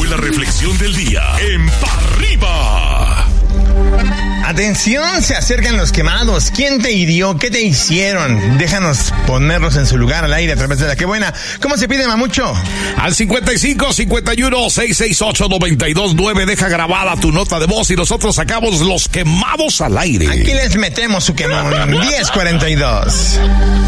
la reflexión del día en Pa' Arriba. Atención, se acercan los quemados. ¿Quién te hirió? ¿Qué te hicieron? Déjanos ponerlos en su lugar al aire a través de La Que Buena. ¿Cómo se pide, Mamucho? Al 55-51-668-92.9. Deja grabada tu nota de voz y nosotros sacamos los quemados al aire. Aquí les metemos su quemón. 10:42.